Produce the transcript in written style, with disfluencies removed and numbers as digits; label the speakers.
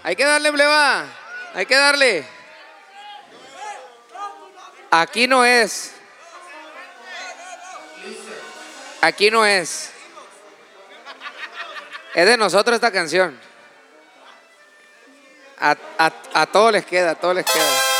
Speaker 1: Hay que darle, pleba. Hay que darle. Aquí no es. Aquí no es. Es de nosotros esta canción. A todos les queda, a todos les queda.